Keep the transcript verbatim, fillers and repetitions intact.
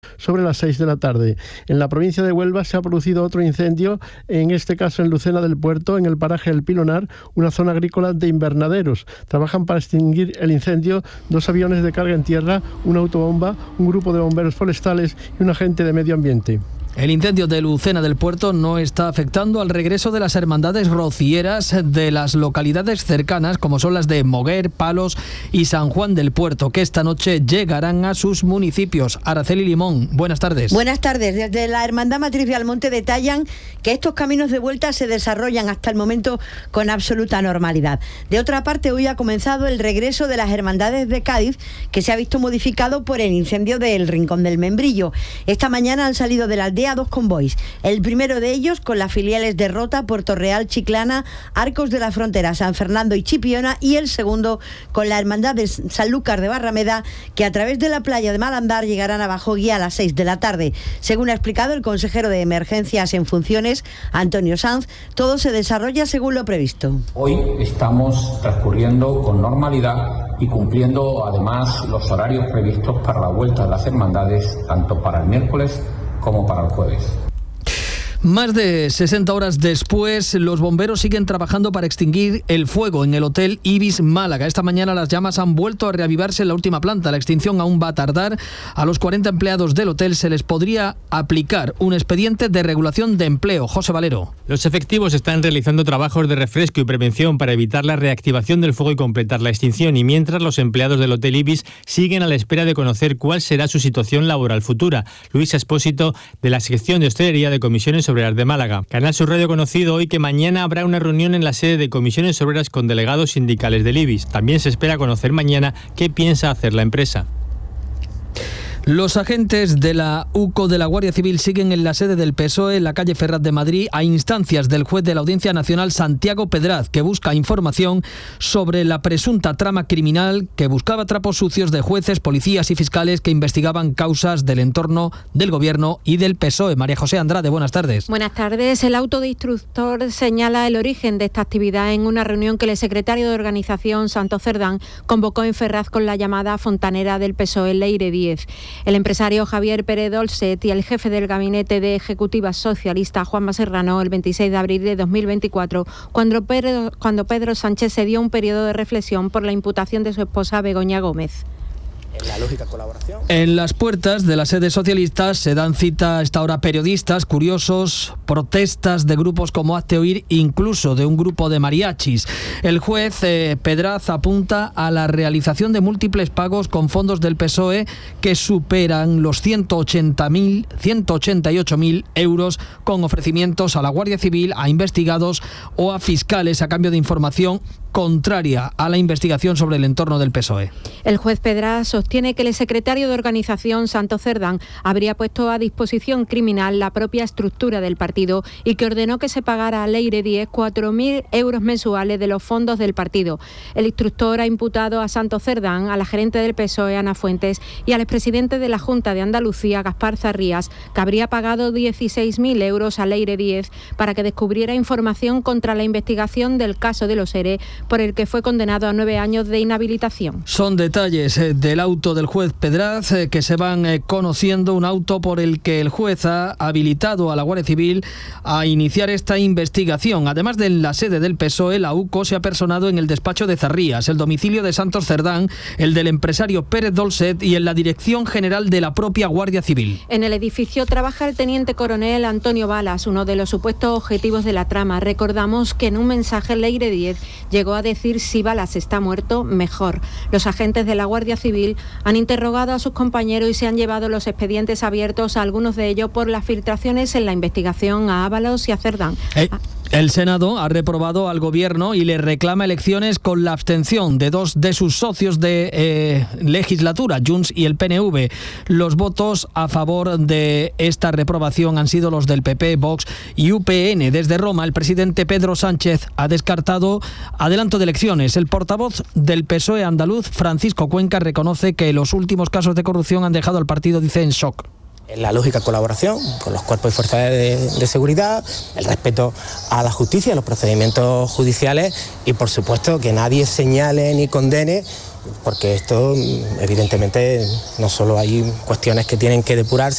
Sobre las seis de la tarde. En la provincia de Huelva se ha producido otro incendio, en este caso en Lucena del Puerto, en el paraje El Pilonar, una zona agrícola de invernaderos. Trabajan para extinguir el incendio dos aviones de carga en tierra, una autobomba, un grupo de bomberos forestales y un agente de medio ambiente. El incendio de Lucena del Puerto no está afectando al regreso de las hermandades rocieras de las localidades cercanas, como son las de Moguer, Palos y San Juan del Puerto, que esta noche llegarán a sus municipios. Araceli Limón, buenas tardes. Buenas tardes. Desde la Hermandad Matriz de Almonte detallan que estos caminos de vuelta se desarrollan hasta el momento con absoluta normalidad. De otra parte, hoy ha comenzado el regreso de las hermandades de Cádiz, que se ha visto modificado por el incendio del Rincón del Membrillo. Esta mañana han salido de la aldea a dos convoys. El primero de ellos con las filiales de Rota, Puerto Real, Chiclana, Arcos de la Frontera, San Fernando y Chipiona, y el segundo con la Hermandad de Sanlúcar de Barrameda, que a través de la playa de Malandar llegarán a Bajoguía a las seis de la tarde. Según ha explicado el consejero de Emergencias en funciones, Antonio Sanz, todo se desarrolla según lo previsto. Hoy estamos transcurriendo con normalidad y cumpliendo además los horarios previstos para la vuelta de las hermandades, tanto para el miércoles como para el jueves. Más de sesenta horas después, los bomberos siguen trabajando para extinguir el fuego en el Hotel Ibis Málaga. Esta mañana las llamas han vuelto a reavivarse en la última planta. La extinción aún va a tardar. A los cuarenta empleados del hotel se les podría aplicar un expediente de regulación de empleo. José Valero. Los efectivos están realizando trabajos de refresco y prevención para evitar la reactivación del fuego y completar la extinción. Y mientras, los empleados del Hotel Ibis siguen a la espera de conocer cuál será su situación laboral futura. Luis Espósito, de la sección de hostelería de Comisiones Obreras de Málaga. Canal Sur Radio ha conocido hoy que mañana habrá una reunión en la sede de Comisiones Obreras con delegados sindicales del Ibis. También se espera conocer mañana qué piensa hacer la empresa. Los agentes de la U C O de la Guardia Civil siguen en la sede del P S O E en la calle Ferraz de Madrid a instancias del juez de la Audiencia Nacional Santiago Pedraz, que busca información sobre la presunta trama criminal que buscaba trapos sucios de jueces, policías y fiscales que investigaban causas del entorno del Gobierno y del P S O E. María José Andrade, buenas tardes. Buenas tardes. El auto de instructor señala el origen de esta actividad en una reunión que el secretario de organización, Santos Cerdán, convocó en Ferraz con la llamada fontanera del P S O E, Leire Díez. El empresario Javier Pérez Dolcet y el jefe del gabinete de ejecutiva socialista, Juanma Serrano, el veintiséis de abril de dos mil veinticuatro, cuando Pedro, cuando Pedro Sánchez se dio un periodo de reflexión por la imputación de su esposa Begoña Gómez. En la lógica colaboración. En las puertas de la sede socialista se dan cita a esta hora periodistas, curiosos, protestas de grupos como Hazte Oír, incluso de un grupo de mariachis. El juez eh, Pedraz apunta a la realización de múltiples pagos con fondos del P S O E que superan los ciento ochenta mil, ciento ochenta y ocho mil euros con ofrecimientos a la Guardia Civil, a investigados o a fiscales a cambio de información contraria a la investigación sobre el entorno del P S O E. El juez Pedraz sostiene que el secretario de organización, Santos Cerdán, habría puesto a disposición criminal la propia estructura del partido y que ordenó que se pagara a Leire Díez cuatro mil euros mensuales de los fondos del partido. El instructor ha imputado a Santos Cerdán, a la gerente del P S O E, Ana Fuentes, y al expresidente de la Junta de Andalucía, Gaspar Zarrías, que habría pagado dieciséis mil euros a Leire Díez para que descubriera información contra la investigación del caso de los ERE, por el que fue condenado a nueve años de inhabilitación. Son detalles eh, del auto del juez Pedraz eh, que se van eh, conociendo, un auto por el que el juez ha habilitado a la Guardia Civil a iniciar esta investigación. Además de en la sede del P S O E, la U C O se ha personado en el despacho de Zarrías, el domicilio de Santos Cerdán, el del empresario Pérez Dolcet y en la Dirección General de la propia Guardia Civil. En el edificio trabaja el teniente coronel Antonio Balas, uno de los supuestos objetivos de la trama. Recordamos que en un mensaje Leire Díez llegó a decir: si Balas está muerto, mejor. Los agentes de la Guardia Civil han interrogado a sus compañeros y se han llevado los expedientes abiertos, a algunos de ellos por las filtraciones en la investigación a Ábalos y a Cerdán. Eh. El Senado ha reprobado al Gobierno y le reclama elecciones con la abstención de dos de sus socios de eh, legislatura, Junts y el P N V. Los votos a favor de esta reprobación han sido los del P P, Vox y U P N. Desde Roma, el presidente Pedro Sánchez ha descartado adelanto de elecciones. El portavoz del P S O E andaluz, Francisco Cuenca, reconoce que los últimos casos de corrupción han dejado al partido, dice, en shock. La lógica colaboración con los cuerpos y fuerzas de, de seguridad, el respeto a la justicia, a los procedimientos judiciales y, por supuesto, que nadie señale ni condene, porque esto, evidentemente, no solo hay cuestiones que tienen que depurarse,